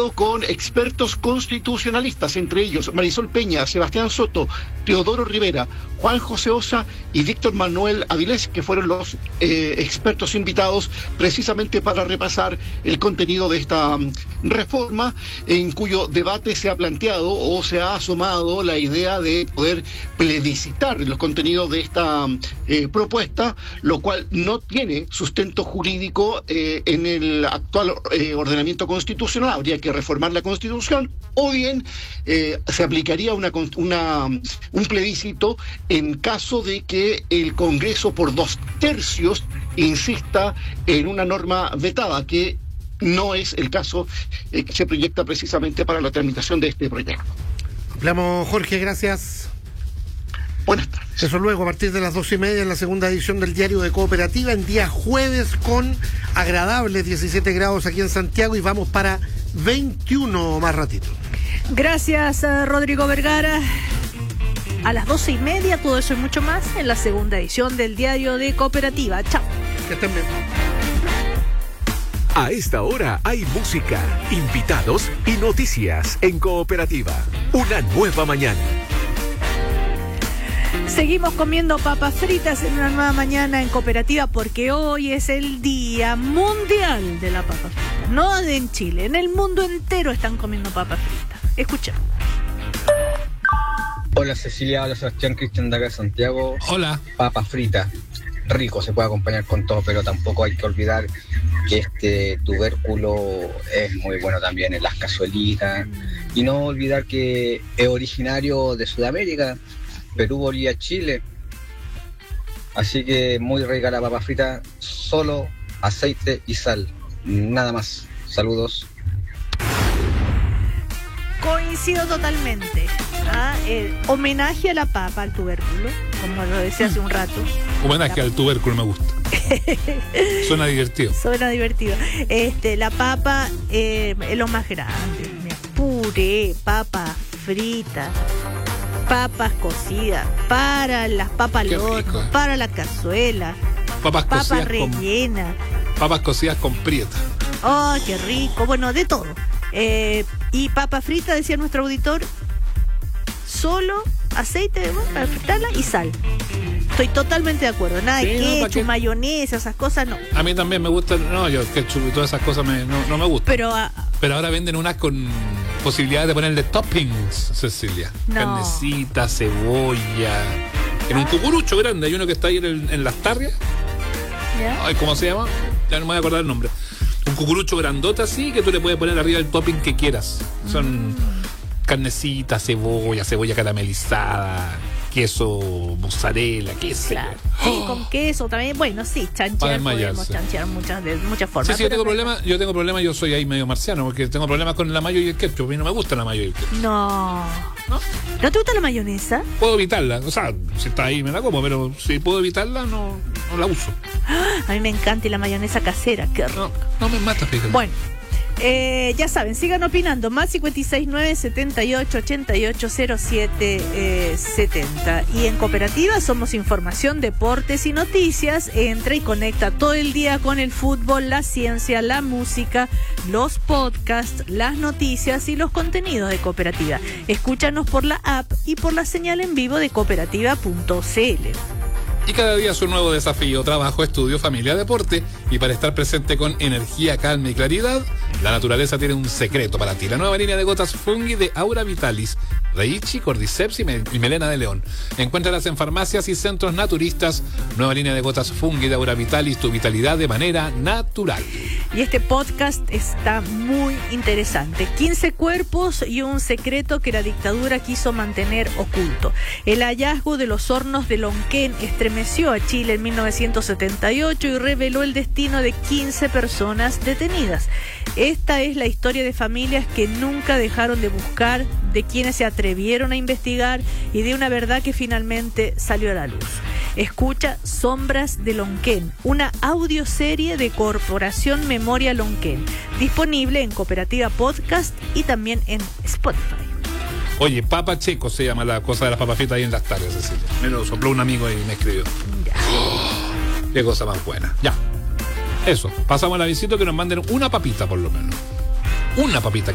con expertos constitucionalistas, entre ellos Marisol Peña, Sebastián Soto, Teodoro Rivera, Juan José Osa y Víctor Manuel Avilés, que fueron los expertos invitados precisamente para repasar el contenido de esta reforma, en cuyo debate se ha planteado o se ha asomado la idea de poder plebiscitar los contenidos de esta propuesta, lo cual no tiene sustento jurídico en el actual ordenamiento constitucional. Habría que reformar la Constitución, o bien se aplicaría un plebiscito en caso de que el Congreso por 2/3 insista en una norma vetada, que no es el caso que se proyecta precisamente para la tramitación de este proyecto. Hablamos, Jorge, gracias. Buenas tardes. Eso luego, a partir de las 2:30 en la segunda edición del Diario de Cooperativa, en día jueves, con agradables 17 grados aquí en Santiago, y vamos para 21 más ratito. Gracias, Rodrigo Vergara. A las 12:30, todo eso y mucho más en la segunda edición del Diario de Cooperativa. Chao. Que estén bien. A esta hora hay música, invitados y noticias en Cooperativa. Una nueva mañana. Seguimos comiendo papas fritas en una nueva mañana en Cooperativa, porque hoy es el Día Mundial de la Papa Frita. No en Chile, en el mundo entero están comiendo papas fritas. Escuchemos. Hola Cecilia, hola Sebastián, Cristian de acá de Santiago. Hola. Papas fritas, rico, se puede acompañar con todo, pero tampoco hay que olvidar que este tubérculo es muy bueno también en las cazuelitas. Y no olvidar que es originario de Sudamérica, Perú, Bolivia, Chile. Así que muy rica la papa frita, solo aceite y sal, nada más. Saludos. Coincido totalmente. Homenaje a la papa, al tubérculo, como lo decía hace un rato. Homenaje al tubérculo me gusta. Suena divertido. Suena divertido. La papa es lo más grande. Puré, papa frita, papas cocidas, para las papas al horno, para la cazuela, papas rellenas. Papas cocidas con prieta. ¡Oh, qué rico! Bueno, de todo. Y papa frita, decía nuestro auditor, solo aceite para fritarla y sal. Estoy totalmente de acuerdo. Nada de ketchup, mayonesa, esas cosas no. A mí también me gustan. No, yo ketchup y todas esas cosas no me gustan. Pero ahora venden unas con posibilidades de ponerle toppings, Cecilia. No. Carnecita, cebolla. En un cucurucho grande. Hay uno que está ahí en Las Tarrias. ¿Ya? Ay, ¿cómo se llama? Ya no me voy a acordar el nombre. Un cucurucho grandote así, que tú le puedes poner arriba el topping que quieras. Son carnecita, cebolla caramelizada, queso, mozzarella, queso. Claro. Sí, con queso también. Bueno, sí, chanchear, podemos chanchear de muchas formas. Sí, yo tengo problemas, yo soy ahí medio marciano, porque tengo problemas con la mayo y el ketchup. A mí no me gusta la mayo y el ketchup. ¿No te gusta la mayonesa? Puedo evitarla, o sea, si está ahí me la como, pero si puedo evitarla, no la uso. A mí me encanta, y la mayonesa casera, qué rico. No me mata, fíjate. Bueno, ya saben, sigan opinando. Más 569 78 88 07 70. Y en Cooperativa somos información, deportes y noticias. Entra y conecta todo el día con el fútbol, la ciencia, la música, los podcasts, las noticias y los contenidos de Cooperativa. Escúchanos por la app y por la señal en vivo de cooperativa.cl. Y cada día es un nuevo desafío: trabajo, estudio, familia, deporte. Y para estar presente con energía, calma y claridad, la naturaleza tiene un secreto para ti. La nueva línea de gotas Fungi de Aura Vitalis, Reichi, Cordyceps y Melena de León. Encuéntralas en farmacias y centros naturistas. Nueva línea de gotas Fungi de Aura Vitalis, tu vitalidad de manera natural. Y este podcast está muy interesante. 15 cuerpos y un secreto que la dictadura quiso mantener oculto. El hallazgo de los hornos de Lonquén estremeció a Chile en 1978 y reveló el destino de 15 personas detenidas. Esta es la historia de familias que nunca dejaron de buscar, de quienes se atrevieron a investigar y de una verdad que finalmente salió a la luz. Escucha Sombras de Lonquén, una audioserie de Corporación Memoria Lonquén, disponible en Cooperativa Podcast y también en Spotify. Oye, Papa Checo se llama la cosa de las papas fritas ahí en Las Tardes, Cecilia. Me lo sopló un amigo y me escribió. Qué cosa más buena. Ya. Eso. Pasamos al avisito, que nos manden una papita por lo menos. Una papita.